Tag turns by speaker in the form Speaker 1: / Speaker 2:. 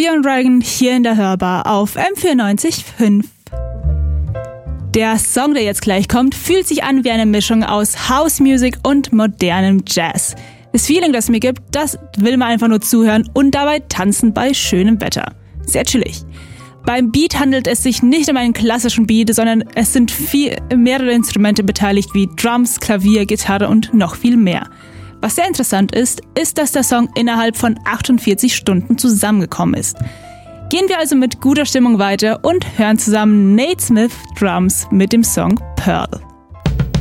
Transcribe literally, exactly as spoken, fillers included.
Speaker 1: Beyond Dragon hier in der Hörbar auf M vierundneunzig Komma fünf. Der Song, der jetzt gleich kommt, fühlt sich an wie eine Mischung aus House Music und modernem Jazz. Das Feeling, das es mir gibt, das will man einfach nur zuhören und dabei tanzen bei schönem Wetter. Sehr chillig. Beim Beat handelt es sich nicht um einen klassischen Beat, sondern es sind viel, mehrere Instrumente beteiligt wie Drums, Klavier, Gitarre und noch viel mehr. Was sehr interessant ist, ist, dass der Song innerhalb von achtundvierzig Stunden zusammengekommen ist. Gehen wir also mit guter Stimmung weiter und hören zusammen Nate Smith Drums mit dem Song Pearl.